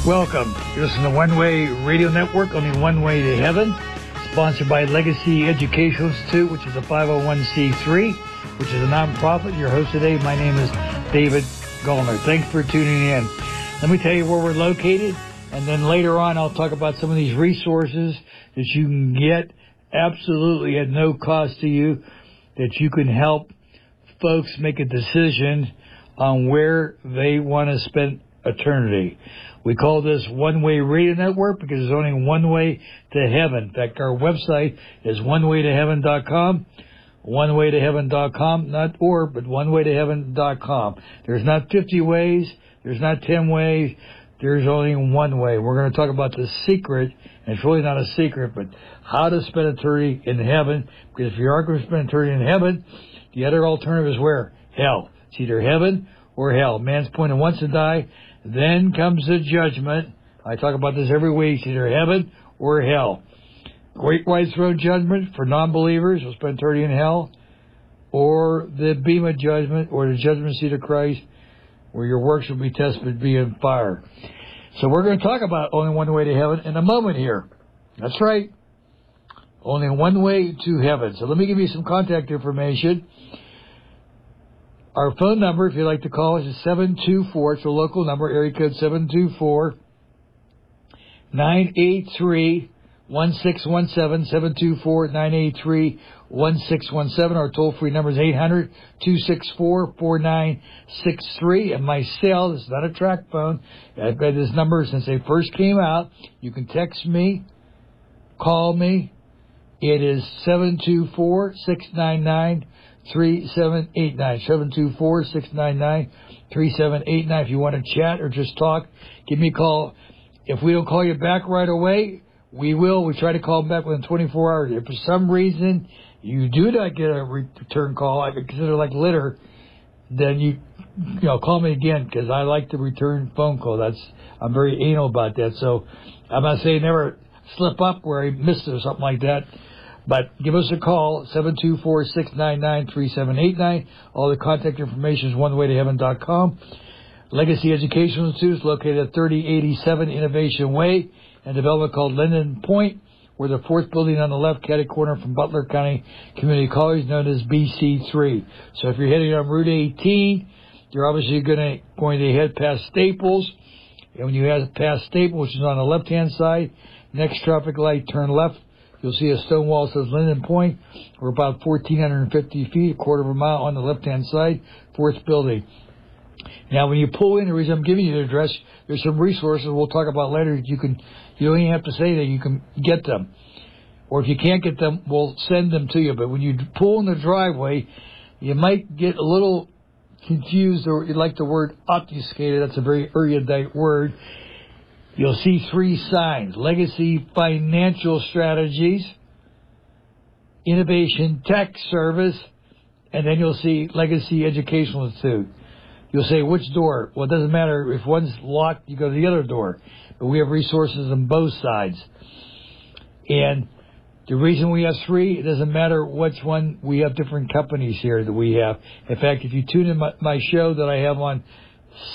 Welcome. You listen to One Way Radio Network, only one way to heaven. Sponsored by Legacy Educational Institute, which is a 501c3, which is a nonprofit. Your host today, my name is David Gallner. Thanks for tuning in. Let me tell you where we're located, and then later on I'll talk about some of these resources that you can get absolutely at no cost to you, that you can help folks make a decision on where they want to spend eternity. We call this One Way Radio Network because there's only one way to heaven. In fact, our website is onewaytoheaven.com. Onewaytoheaven.com, not or, but onewaytoheaven.com. There's not 50 ways. There's not 10 ways. There's only one way. We're going to talk about the secret, and it's really not a secret, but how to spend eternity in heaven. Because if you are going to spend eternity in heaven, the other alternative is where? Hell. It's either heaven or hell. Man's appointed once to die. Then comes the judgment. I talk about this every week. It's either heaven or hell. Great white throne judgment for non-believers will spend eternity in hell, or the Bema judgment, or the judgment seat of Christ, where your works will be tested, be in fire. So we're going to talk about only one way to heaven in a moment here. That's right. Only one way to heaven. So let me give you some contact information. Our phone number, if you'd like to call us, is 724. It's a local number, area code 724-983-1617, 724-983-1617. Our toll-free number is 800-264-4963. And my cell, this is not a track phone. I've had this number since they first came out. You can text me, call me. It is 724-699-3789, 724-699-3789. If you want to chat or just talk, give me a call. If we don't call you back right away, we will. We try to call back within 24 hours. If for some reason you do not get a return call, I consider like litter, then you call me again, because I like to return phone call. I'm very anal about that. So I'm not saying never slip up where I missed it or something like that. But give us a call, 724-699-3789. All the contact information is onewaytoheaven.com. Legacy Educational Institute is located at 3087 Innovation Way, in a development called Linden Point. We're the fourth building on the left, catty corner from Butler County Community College, known as BC3. So if you're heading on Route 18, you're obviously going to head past Staples. And when you head past Staples, which is on the left-hand side, next traffic light, turn left. You'll see a stone wall that says Linden Point. We're about 1,450 feet, a quarter of a mile on the left-hand side, fourth building. Now, when you pull in, the reason I'm giving you the address, there's some resources we'll talk about later. You don't even have to say that. You can get them. Or if you can't get them, we'll send them to you. But when you pull in the driveway, you might get a little confused, or you like the word obfuscated. That's a very erudite word. You'll see three signs: Legacy Financial Strategies, Innovation Tech Service, and then you'll see Legacy Educational Institute. You'll say, which door? Well, it doesn't matter. If one's locked, you go to the other door. But we have resources on both sides. And the reason we have three, it doesn't matter which one. We have different companies here that we have. In fact, if you tune in my show that I have on